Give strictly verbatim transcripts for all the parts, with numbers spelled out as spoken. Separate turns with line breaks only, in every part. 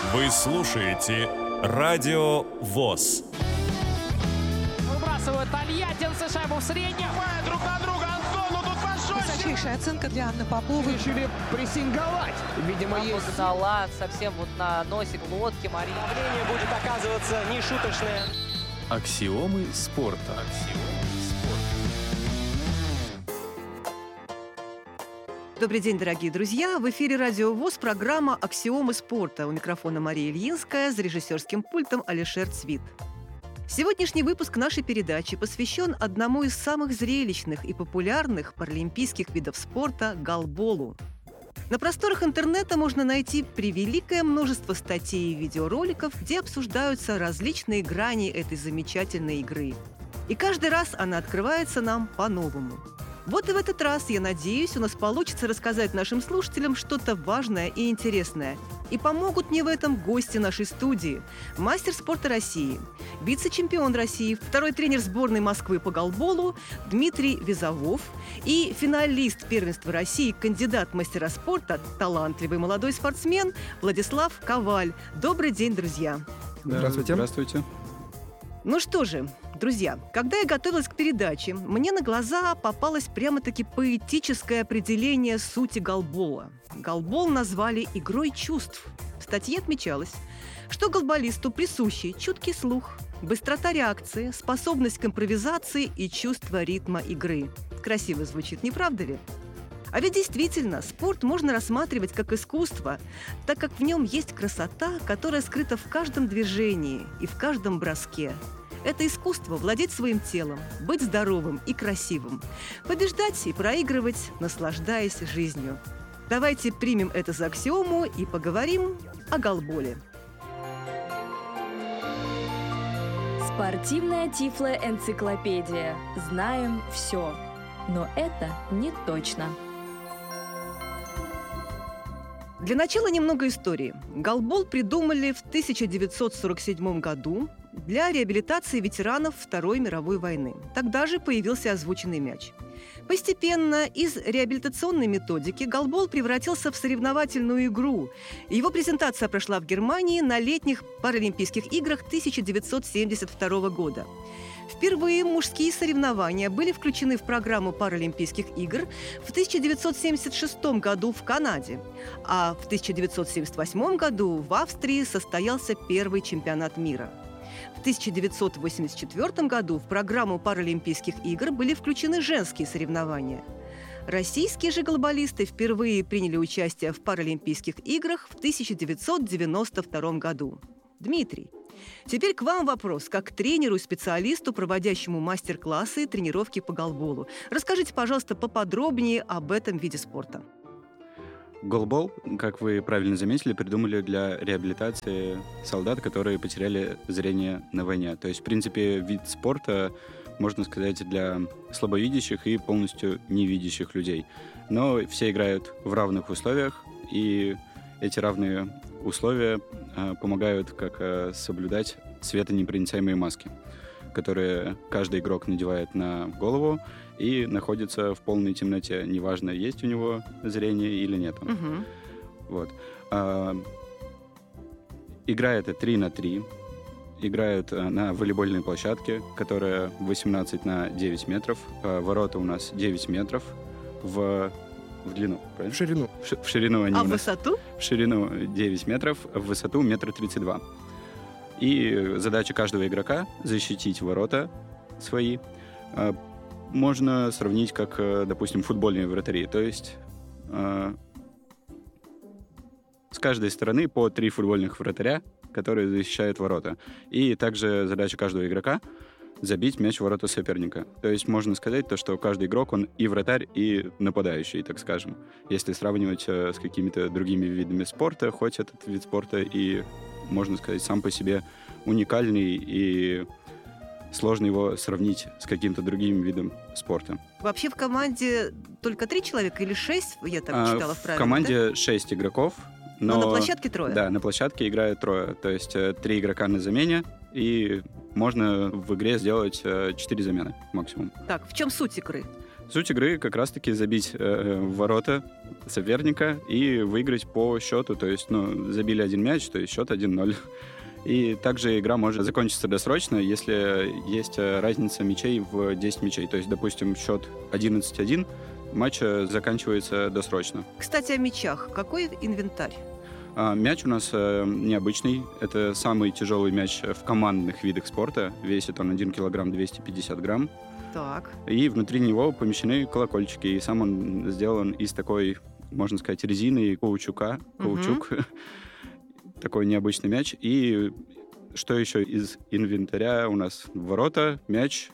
Вы слушаете Радио ВОС.
Выбрасывают Тольяттинцы шайбу в среднем.
Друг на друга Антон, ну тут большой.
Высочайшая оценка для Анны Поповой.
Решили прессинговать. Видимо, есть...
Погнала совсем вот на носик лодки Мария.
Давление будет оказываться нешуточное.
Аксиомы спорта.
Добрый день, дорогие друзья! В эфире Радио ВОС, программа «Аксиомы спорта». У микрофона Мария Ильинская, за режиссерским пультом Алишер Цвит. Сегодняшний выпуск нашей передачи посвящен одному из самых зрелищных и популярных паралимпийских видов спорта – голболу. На просторах интернета можно найти превеликое множество статей и видеороликов, где обсуждаются различные грани этой замечательной игры. И каждый раз она открывается нам по-новому. Вот и в этот раз, я надеюсь, у нас получится рассказать нашим слушателям что-то важное и интересное. И помогут мне в этом гости нашей студии. Мастер спорта России, вице-чемпион России, второй тренер сборной Москвы по голболу Дмитрий Визовов и финалист первенства России, кандидат в мастера спорта, талантливый молодой спортсмен Владислав Коваль. Добрый день, друзья!
Здравствуйте. Здравствуйте.
Ну что же, друзья, когда я готовилась к передаче, мне на глаза попалось прямо-таки поэтическое определение сути голбола. Голбол назвали игрой чувств. В статье отмечалось, что голболисту присущи чуткий слух, быстрота реакции, способность к импровизации и чувство ритма игры. Красиво звучит, не правда ли? А ведь действительно, спорт можно рассматривать как искусство, так как в нем есть красота, которая скрыта в каждом движении и в каждом броске. Это искусство владеть своим телом, быть здоровым и красивым, побеждать и проигрывать, наслаждаясь жизнью. Давайте примем это за аксиому и поговорим о голболе.
Спортивная тифлоэнциклопедия. Знаем все. Но это не точно.
Для начала немного истории. Голбол придумали в тысяча девятьсот сорок седьмом году для реабилитации ветеранов Второй мировой войны. Тогда же появился озвученный мяч. Постепенно из реабилитационной методики голбол превратился в соревновательную игру. Его презентация прошла в Германии на летних Паралимпийских играх тысяча девятьсот семьдесят второго года. Впервые мужские соревнования были включены в программу Паралимпийских игр в тысяча девятьсот семьдесят шестом году в Канаде, а в тысяча девятьсот семьдесят восьмом году в Австрии состоялся первый чемпионат мира. В тысяча девятьсот восемьдесят четвёртом году в программу Паралимпийских игр были включены женские соревнования. Российские же голболисты впервые приняли участие в Паралимпийских играх в тысяча девятьсот девяносто втором году. Дмитрий, теперь к вам вопрос, как к тренеру и специалисту, проводящему мастер-классы и тренировки по голболу. Расскажите, пожалуйста, поподробнее об этом виде спорта.
Голбол, как вы правильно заметили, придумали для реабилитации солдат, которые потеряли зрение на войне. То есть, в принципе, вид спорта, можно сказать, для слабовидящих и полностью невидящих людей. Но все играют в равных условиях, и эти равные условия э, помогают как э, соблюдать светонепроницаемые маски, которые каждый игрок надевает на голову и находится в полной темноте. Неважно, есть у него зрение или нет.
Угу.
Вот. А, игра это три на три. Играют на волейбольной площадке, которая восемнадцать на девять метров. А, ворота у нас девять метров в, в длину, правильно?
В ширину.
В, ши- в ширину они
А
у
в
нас-
высоту?
В ширину девять метров, в высоту метр тридцать два. И задача каждого игрока — защитить ворота свои. А, Можно сравнить как, допустим, футбольные вратари. То есть э, с каждой стороны по три футбольных вратаря, которые защищают ворота. И также задача каждого игрока — забить мяч в ворота соперника. То есть можно сказать, то, что каждый игрок, он и вратарь, и нападающий, так скажем. Если сравнивать э, с какими-то другими видами спорта, хоть этот вид спорта и, можно сказать, сам по себе уникальный и сложно его сравнить с каким-то другим видом спорта.
Вообще в команде только три человека или шесть, я так
А,
читала в правилах,
В команде
да?
шесть игроков. Но,
Но на площадке трое?
Да, на площадке играют трое. То есть э, три игрока на замене, и можно в игре сделать э, четыре замены максимум.
Так, в чем суть игры?
Суть игры как раз-таки забить э, в ворота соперника и выиграть по счету. То есть, ну, забили один мяч, то есть счет один ноль. И также игра может закончиться досрочно, если есть разница мячей в десять мячей. То есть, допустим, счет одиннадцать один, матч заканчивается досрочно.
Кстати, о мячах. Какой инвентарь?
А, мяч у нас э, необычный. Это самый тяжелый мяч в командных видах спорта. Весит он один килограмм двести пятьдесят грамм.
Так.
И внутри него помещены колокольчики. И сам он сделан из такой, можно сказать, резины и каучука. Каучук. Угу. Такой необычный мяч. И что еще из инвентаря? У нас ворота, мяч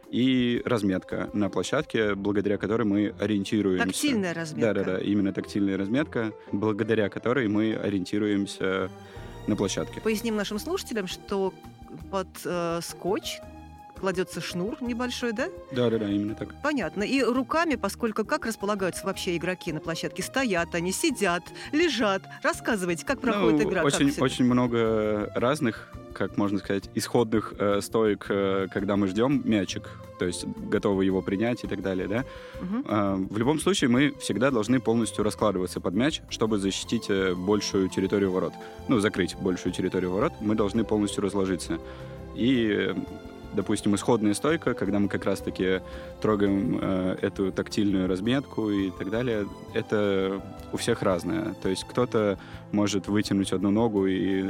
и разметка на площадке, благодаря которой мы ориентируемся.
Тактильная разметка.
Да-да-да, именно тактильная разметка, благодаря которой мы ориентируемся на площадке.
Поясним нашим слушателям, что под э, скотч кладется шнур небольшой, да?
Да-да-да, именно так.
Понятно. И руками, поскольку как располагаются вообще игроки на площадке? Стоят они, сидят, лежат. Рассказывайте, как проходит
ну,
игра?
Очень,
как
очень много разных, как можно сказать, исходных э, стоек, э, когда мы ждем мячик, то есть готовы его принять и так далее, да?
Угу.
Э, в любом случае мы всегда должны полностью раскладываться под мяч, чтобы защитить э, большую территорию ворот. Ну, закрыть большую территорию ворот, мы должны полностью разложиться. И... Допустим, исходная стойка, когда мы как раз-таки трогаем э, эту тактильную разметку и так далее, это у всех разное. То есть кто-то может вытянуть одну ногу и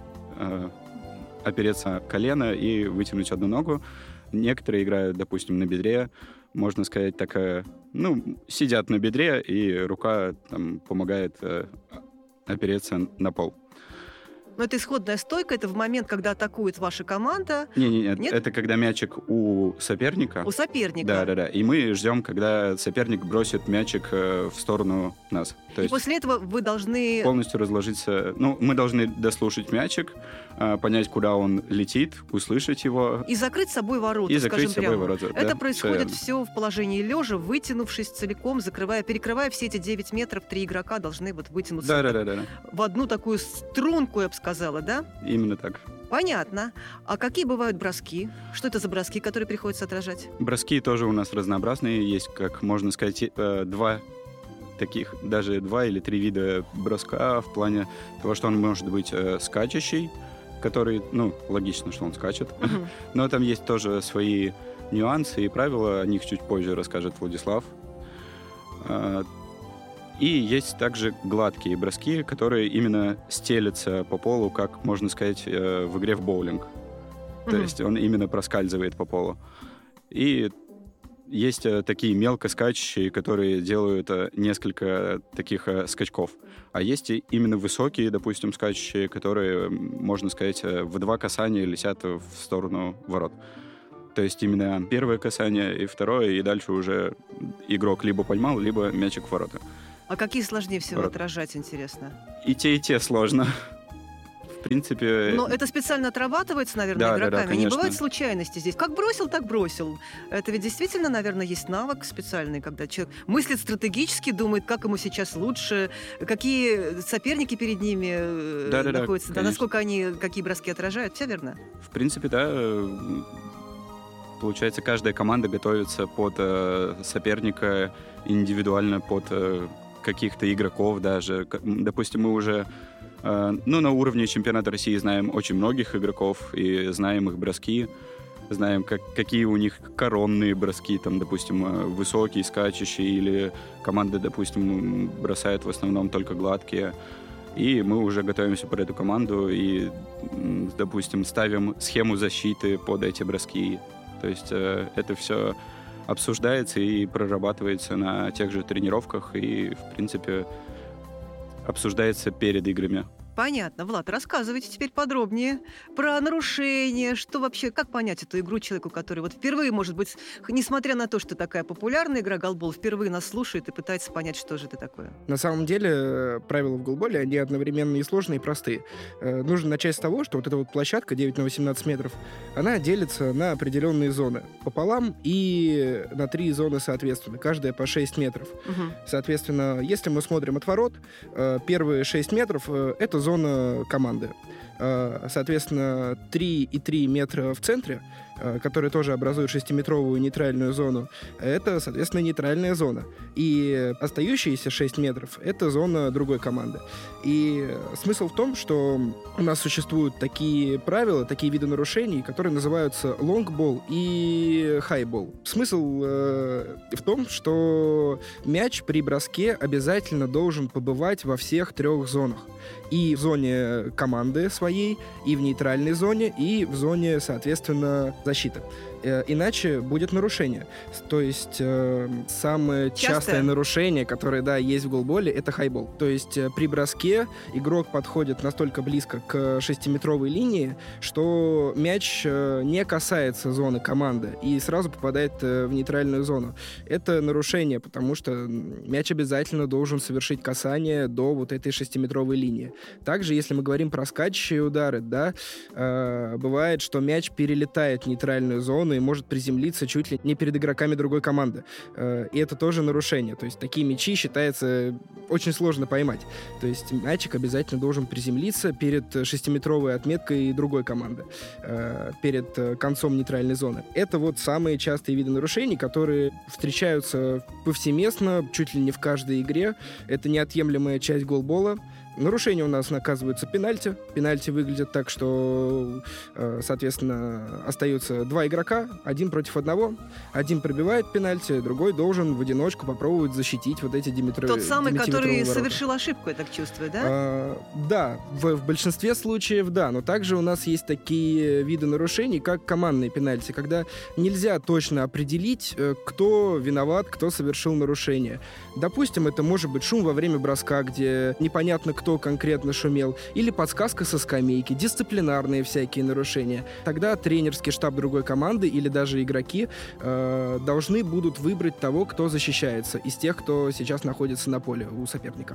э, опереться о колено и вытянуть одну ногу. Некоторые играют, допустим, на бедре, можно сказать, такая, ну, сидят на бедре, и рука там помогает э, опереться на пол.
Но это исходная стойка, это в момент, когда атакует ваша команда.
Не-не-не,
Нет?
это когда мячик у соперника.
У соперника.
Да-да-да. И мы ждем, когда соперник бросит мячик в сторону нас. То
и
есть
после этого вы должны...
полностью разложиться. Ну, мы должны дослушать мячик, понять, куда он летит, услышать его.
И закрыть собой ворота,
И закрыть
скажем
собой
прямо.
ворота.
Это
да,
происходит все в положении лежа, вытянувшись целиком, закрывая, перекрывая все эти девять метров, три игрока должны вот вытянуться
Да-да-да.
в одну такую струнку, я бы сказала, да?
Именно так.
Понятно. А какие бывают броски? Что это за броски, которые приходится отражать?
Броски тоже у нас разнообразные. Есть, как можно сказать, два таких, даже два или три вида броска в плане того, что он может быть скачущий, который, ну, логично, что он скачет. Uh-huh. Но там есть тоже свои нюансы и правила, о них чуть позже расскажет Владислав. И есть также гладкие броски, которые именно стелятся по полу, как, можно сказать, в игре в боулинг. Uh-huh. То есть он именно проскальзывает по полу. И есть такие мелко скачущие, которые делают несколько таких скачков. А есть и именно высокие, допустим, скачущие, которые, можно сказать, в два касания летят в сторону ворот. То есть именно первое касание и второе, и дальше уже игрок либо поймал, либо мячик в ворота.
А какие сложнее всего
Ворот.
отражать, интересно?
И те, и те сложно. В принципе...
Но это специально отрабатывается, наверное,
да,
игроками.
да, да,
Не бывает случайности здесь. Как бросил, так бросил. Это ведь действительно, наверное, есть навык специальный, когда человек мыслит стратегически, думает, как ему сейчас лучше, какие соперники перед ними
да,
находятся,
да,
да, насколько они, какие броски отражают. Все верно?
В принципе, да. Получается, каждая команда готовится под э, соперника индивидуально, под э, каких-то игроков даже. Допустим, мы уже э, ну, на уровне чемпионата России знаем очень многих игроков и знаем их броски, знаем, как, какие у них коронные броски, там, допустим, высокие, скачущие, или команда, допустим, бросает в основном только гладкие. И мы уже готовимся под эту команду и, допустим, ставим схему защиты под эти броски. То есть э, это все обсуждается и прорабатывается на тех же тренировках и, в принципе, обсуждается перед играми.
Понятно. Влад, рассказывайте теперь подробнее про нарушения, что вообще, как понять эту игру человеку, который вот впервые, может быть, несмотря на то, что такая популярная игра голбол, впервые нас слушает и пытается понять, что же это такое.
На самом деле правила в голболе, они одновременно и сложные, и простые. Э, нужно начать с того, что вот эта вот площадка девять на восемнадцать метров, она делится на определенные зоны пополам и на три зоны соответственно, каждая по шесть метров.
Угу.
Соответственно, если мы смотрим от ворот, э, первые шесть метров э, — это зона команды. Соответственно, три и три метра в центре которые тоже образуют шестиметровую нейтральную зону, это, соответственно, нейтральная зона. И остающиеся шесть метров — это зона другой команды. И смысл в том, что у нас существуют такие правила, такие виды нарушений, которые называются лонгбол и хайбол. Смысл э, в том, что мяч при броске обязательно должен побывать во всех трех зонах. И в зоне команды своей, и в нейтральной зоне, и в зоне, соответственно, защиты. Э, иначе будет нарушение. То есть э, самое
Частое.
частое нарушение, которое, да, есть в голболе, это хайбол. То есть э, при броске игрок подходит настолько близко к шестиметровой линии, что мяч э, не касается зоны команды и сразу попадает э, в нейтральную зону. Это нарушение, потому что мяч обязательно должен совершить касание до вот этой шестиметровой линии. Также, если мы говорим про скачущие удары, да, э, бывает, что мяч перелетает в нейтральную зону и может приземлиться чуть ли не перед игроками другой команды. Э, и это тоже нарушение. То есть такие мячи считается очень сложно поймать. То есть мячик обязательно должен приземлиться перед шестиметровой отметкой другой команды, э, перед концом нейтральной зоны. Это вот самые частые виды нарушений, которые встречаются повсеместно, чуть ли не в каждой игре. Это неотъемлемая часть голбола. Нарушения у нас наказываются пенальти. Пенальти выглядят так, что, соответственно, остаются два игрока, один против одного. Один пробивает пенальти, другой должен в одиночку попробовать защитить вот эти диметровые
Тот самый, который
ворота.
совершил ошибку, я так чувствую, да?
А, да, в, в большинстве случаев, да. Но также у нас есть такие виды нарушений, как командные пенальти, когда нельзя точно определить, кто виноват, кто совершил нарушение. Допустим, это может быть шум во время броска, где непонятно, кто конкретно шумел, или подсказка со скамейки, дисциплинарные всякие нарушения. Тогда тренерский штаб другой команды или даже игроки э, должны будут выбрать того, кто защищается из тех, кто сейчас находится на поле у соперника.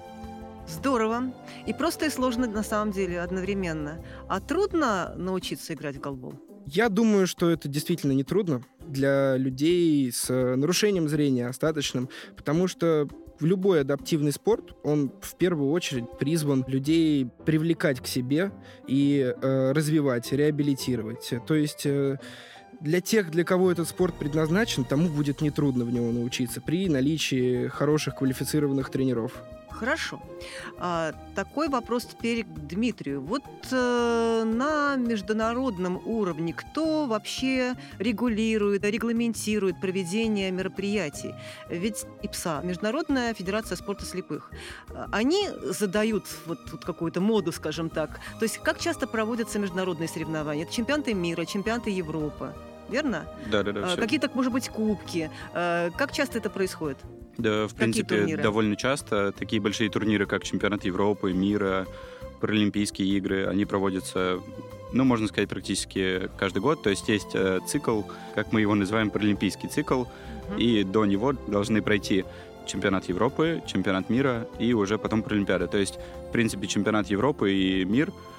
Здорово. И просто и сложно на самом деле одновременно. А трудно научиться играть в голбол?
Я думаю, что это действительно не трудно для людей с нарушением зрения остаточным, потому что в любой адаптивный спорт, он в первую очередь призван людей привлекать к себе и э, развивать, реабилитировать. То есть э, для тех, для кого этот спорт предназначен, тому будет нетрудно в него научиться при наличии хороших квалифицированных тренеров.
Хорошо. А, такой вопрос теперь к Дмитрию. Вот э, на международном уровне кто вообще регулирует, регламентирует проведение мероприятий? Ведь ИПСА, Международная федерация спорта слепых, они задают вот, вот какую-то моду, скажем так. То есть как часто проводятся международные соревнования? Это чемпионаты мира, чемпионаты Европы. Верно?
Да, да, да.
А, какие-то, может быть, кубки. А, как часто это происходит?
Да, в
Какие
принципе,
турниры?
довольно часто. Такие большие турниры, как чемпионат Европы, мира, Паралимпийские игры, они проводятся, ну, можно сказать, практически каждый год. То есть есть э, цикл, как мы его называем, паралимпийский цикл, mm-hmm. и до него должны пройти чемпионат Европы, чемпионат мира и уже потом Паралимпиада. То есть, в принципе, чемпионат Европы и мир —